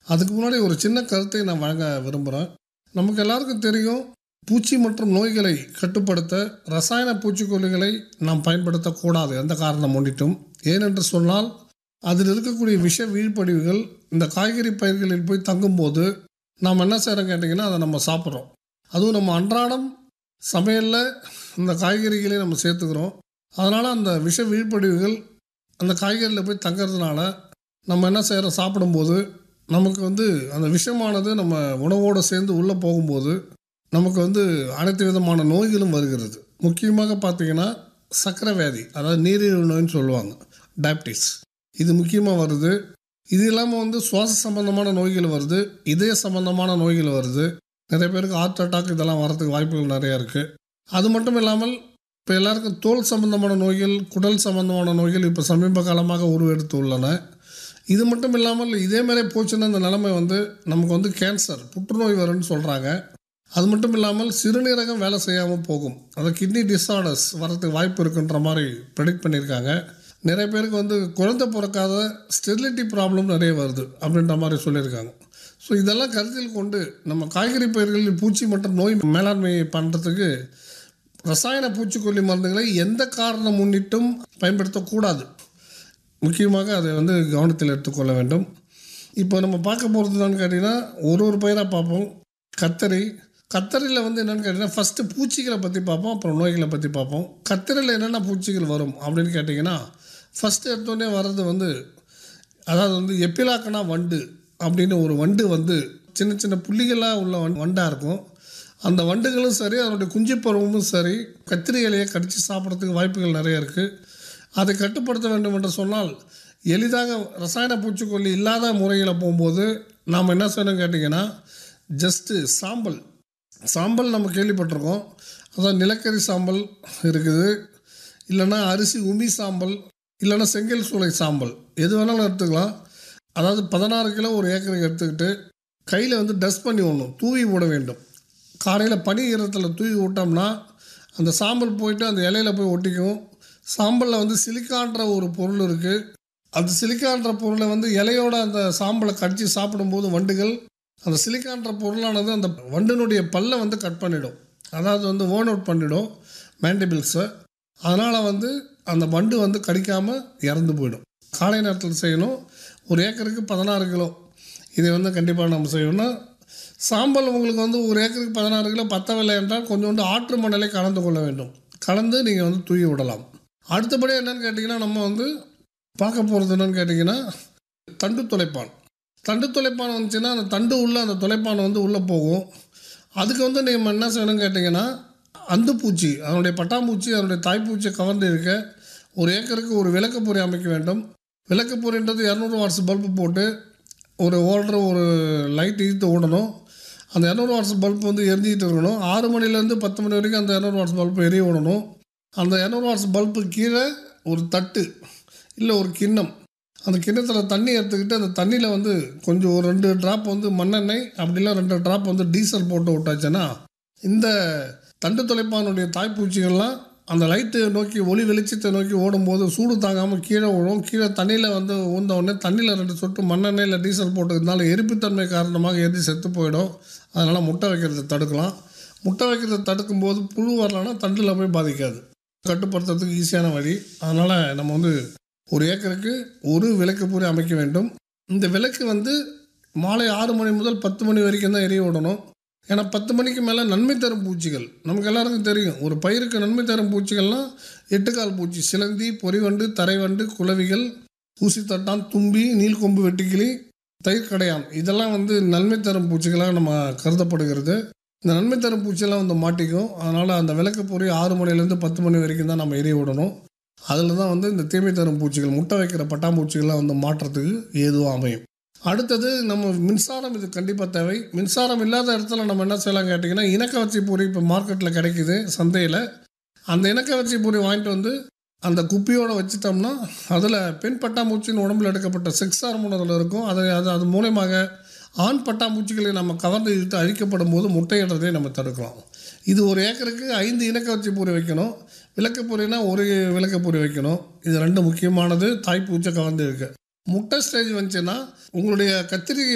அதுக்கு முன்னாடி ஒரு சின்ன கருத்தை நான் வழங்க விரும்புகிறேன். நமக்கு எல்லாருக்கும் தெரியும், பூச்சி மற்றும் நோய்களை கட்டுப்படுத்த ரசாயன பூச்சிக்கொல்லிகளை நாம் பயன்படுத்தக்கூடாது எந்த காரணம் முன்னிட்டும். ஏனென்று சொன்னால் அதில் இருக்கக்கூடிய விஷ வீழ்படிவுகள் இந்த காய்கறி பயிர்களில் போய் தங்கும்போது நாம் என்ன செய்கிறோம் கேட்டிங்கன்னா அதை நம்ம சாப்பிட்றோம். அதுவும் நம்ம அன்றாடம் சமையலில் இந்த காய்கறிகளை நம்ம சேர்த்துக்கிறோம். அதனால் அந்த விஷ வீழ்படிவுகள் அந்த காய்கறியில் போய் தங்கிறதுனால நம்ம என்ன செய்கிறோம், சாப்பிடும்போது நமக்கு அந்த விஷமானது நம்ம உணவோடு சேர்ந்து உள்ளே போகும்போது நமக்கு அனைத்து விதமான நோய்களும் வருகிறது. முக்கியமாக பார்த்திங்கன்னா சர்க்கரை வியாதி, அதாவது நீரிழிவு நோயின்னு சொல்லுவாங்க, டயபிட்டிஸ், இது முக்கியமாக வருது. இது இல்லாமல் சுவாச சம்பந்தமான நோய்கள் வருது, இதய சம்பந்தமான நோய்கள் வருது. நிறைய பேருக்கு ஹார்ட் அட்டாக் இதெல்லாம் வரதுக்கு வாய்ப்புகள் நிறையா இருக்குது. அது மட்டும் இல்லாமல் இப்போ எல்லாருக்கும் தோல் சம்பந்தமான நோய்கள், குடல் சம்பந்தமான நோய்கள் இப்போ சமீப காலமாக உருவெடுத்து உள்ளன. இது மட்டும் இல்லாமல் இதேமாதிரி போச்சுன்னா இந்த நிலைமை நமக்கு கேன்சர், புற்றுநோய் வரும்னு சொல்கிறாங்க. அது மட்டும் இல்லாமல் சிறுநீரகம் வேலை செய்யாமல் போகும், அதாவது கிட்னி டிஸார்டர்ஸ் வரதுக்கு வாய்ப்பு இருக்குன்ற மாதிரி ப்ரெடிக்ட் பண்ணியிருக்காங்க. நிறைய பேருக்கு குழந்தை பிறக்காத ஸ்டெரிலிட்டி ப்ராப்ளம் நிறைய வருது அப்படின்ற மாதிரி சொல்லியிருக்காங்க. ஸோ இதெல்லாம் கருத்தில் கொண்டு நம்ம காய்கறி பயிர்களில் பூச்சி மற்றும் நோய் மேலாண்மை பண்ணுறதுக்கு ரசாயன பூச்சிக்கொல்லி மருந்துகளை எந்த காரணம் முன்னிட்டும் பயன்படுத்தக்கூடாது. முக்கியமாக அதை கவனத்தில் எடுத்துக்கொள்ள வேண்டும். இப்போ நம்ம பார்க்க போகிறது என்னென்னு கேட்டிங்கன்னா, ஒரு பயிராக பார்ப்போம். கத்தரியில் என்னென்னு கேட்டிங்கன்னா ஃபஸ்ட்டு பூச்சிகளை பற்றி பார்ப்போம், அப்புறம் நோய்களை பற்றி பார்ப்போம். கத்தரியில் என்னென்ன பூச்சிகள் வரும் அப்படின்னு கேட்டிங்கன்னா, ஃபஸ்ட்டு எடுத்தோடனே வர்றது அதாவது எப்பிலாக்கனா வண்டு அப்படின்னு ஒரு வண்டு சின்ன சின்ன புள்ளிகளாக உள்ள வண்டாக இருக்கும். அந்த வண்டுகளும் சரி, அதனுடைய குஞ்சு பருவமும் சரி, கத்திரி இலையை கடித்து சாப்பிட்றதுக்கு வாய்ப்புகள் நிறைய இருக்குது. அதை கட்டுப்படுத்த வேண்டும் என்று சொன்னால் எளிதாக ரசாயன பூச்சிக்கொல்லி இல்லாத முறையில் போகும்போது நாம் என்ன செய்யணும் கேட்டிங்கன்னா, ஜஸ்ட்டு சாம்பல் நம்ம கேள்விப்பட்டிருக்கோம். அதான் நிலக்கரி சாம்பல் இருக்குது, இல்லைன்னா அரிசி உமி சாம்பல், இல்லைன்னா செங்கல் சூளை சாம்பல், எது வேணாலும் எடுத்துக்கலாம். அதாவது 16 கிலோ ஒரு ஏக்கருக்கு எடுத்துக்கிட்டு கையில் டஸ்ட் பண்ணி விடணும், தூவி விட வேண்டும். காலையில் பனி ஈரத்தில் தூவி விட்டோம்னா அந்த சாம்பல் போயிட்டு அந்த இலையில் போய் ஒட்டிக்கும். சாம்பலில் சிலிக்கான்ற ஒரு பொருள் இருக்குது. அந்த சிலிக்கான்ற பொருளை இலையோட அந்த சாம்பலை கடித்து சாப்பிடும்போது வண்டுகள் அந்த சிலிக்கான்ற பொருளானது அந்த வண்டினுடைய பல்லை கட் பண்ணிடும், அதாவது ஓன் அவுட் பண்ணிடும் மேண்டிபிள்ஸை. அதனால் அந்த வண்டு கடிக்காமல் இறந்து போயிடும். காலை நேரத்தில் செய்யணும். ஒரு ஏக்கருக்கு 16 கிலோ இதை கண்டிப்பாக நம்ம செய்யணும்னா, சாம்பல் உங்களுக்கு ஒரு ஏக்கருக்கு 16 கிலோ பத்தவில்லை என்றால் கொஞ்சோண்டு ஆற்று மணலை கலந்து கொள்ள வேண்டும். கலந்து நீங்கள் தூவி விடலாம். அடுத்தபடி என்னென்னு கேட்டிங்கன்னா, நம்ம பார்க்க போகிறது என்னென்னு கேட்டிங்கன்னா, தண்டு துளைப்பான் வந்துச்சுன்னா அந்த தண்டு உள்ள அந்த துளைப்பான் உள்ளே போகும். அதுக்கு நீங்கள் என்ன செய்யணும்னு கேட்டிங்கன்னா, அந்துப்பூச்சி, அதனுடைய பட்டாம்பூச்சி, அதனுடைய தாய்ப்பூச்சியை கவர்ந்து இருக்க ஒரு ஏக்கருக்கு ஒரு விளக்குப்பொறி அமைக்க வேண்டும். விளக்குப்பொறின்றது 200 வாட்ஸ் பல்பு போட்டு ஒரு லைட் இழுத்து ஓடணும். அந்த 200 வாட்ஸ் பல்பு எரிஞ்சிக்கிட்டு இருக்கணும். 6 மணிலேருந்து 10 மணி வரைக்கும் அந்த 200 வாட்ஸ் பல்பு எரிய விடணும். அந்த 200 வாட்ஸ் பல்பு கீழே ஒரு தட்டு இல்லை ஒரு கிண்ணம், அந்த கிண்ணத்தில் தண்ணி எடுத்துக்கிட்டு அந்த தண்ணியில் கொஞ்சம் ஒரு 2 ட்ராப் மண்ணெண்ணெய், அப்படிலாம் 2 ட்ராப் டீசல் போட்டு விட்டாச்சுன்னா இந்த தண்டு துளைப்பானுடைய தாய்ப்பூச்சிகள்லாம் அந்த லைட்டு நோக்கி, ஒளி வெளிச்சத்தை நோக்கி ஓடும்போது சூடு தாங்காமல் கீழே விழும். கீழே தண்ணியில் ஊர்ந்த உடனே தண்ணியில் 2 சொட்டு மண்ணெண்ணெய் இல்லை டீசல் போட்டதுனால எரிப்புத்தன்மை காரணமாக எரிஞ்சு செத்து போயிடும். அதனால் முட்டை வைக்கிறத தடுக்கலாம். முட்டை வைக்கிறத தடுக்கும்போது புழு வரலன்னா தண்டில் போய் பாதிக்காது. கட்டுப்படுத்துறதுக்கு ஈஸியான வழி. அதனால் நம்ம ஒரு ஏக்கருக்கு ஒரு விளக்குப்பொறி அமைக்க வேண்டும். இந்த விளக்கு மாலை 6 மணி முதல் 10 மணி வரைக்கும் தான் எரிய விடணும். ஏன்னா 10 மணிக்கு மேலே நன்மை தரும் பூச்சிகள் நமக்கு எல்லாருக்கும் தெரியும். ஒரு பயிருக்கு நன்மை தரும் பூச்சிகள்னால் 8 கால் பூச்சி, சிலந்தி, பொறிவண்டு, தரைவண்டு, குளவிகள், ஊசித்தட்டான், தும்பி, நீல்கொம்பு வெட்டுக்கிளி, தயிர் கடையான், இதெல்லாம் நன்மை தரும் பூச்சிகளாக நம்ம கருதப்படுகிறது. இந்த நன்மை தரும் பூச்சியெல்லாம் மாட்டிக்கும். அதனால் அந்த விளக்கு பொறி 6 மணிலேருந்து 10 மணி வரைக்கும் தான் நம்ம எரிய விடணும். அதில் தான் இந்த தீமை தரும் பூச்சிகள், முட்டை வைக்கிற பட்டாம்பூச்சிகள்லாம் மாற்றத்துக்கு ஏதுவாக அமையும். அடுத்தது நம்ம மின்சாரம், இது கண்டிப்பாக தேவை. மின்சாரம் இல்லாத இடத்துல நம்ம என்ன செய்யலாம் கேட்டிங்கன்னா, இணக்கவச்சி பொறி இப்போ மார்க்கெட்டில் கிடைக்குது சந்தையில். அந்த இணக்கவச்சி பொறி வாங்கிட்டு அந்த குப்பியோடு வச்சுட்டோம்னா அதில் பெண் பட்டாம்பூச்சின்னு உடம்புல எடுக்கப்பட்ட செக்ஸ் ஹார்மோன் அதில் இருக்கும். அது மூலமாக ஆண் பட்டாம்பூச்சிகளை நம்ம கவர்ந்து இழுத்து அழிக்கப்படும் போது முட்டையிடுறதை நம்ம தடுக்கலாம். இது ஒரு ஏக்கருக்கு 5 இணக்கவச்சி பொறி வைக்கணும். விளக்குப்பொறினா ஒரு விளக்குப்பொறி வைக்கணும். இது 2 முக்கியமானது தாய்ப்பூச்சை கவர்ந்து இருக்கு. முட்டை ஸ்டேஜ் வந்துச்சுன்னா உங்களுடைய கத்திரி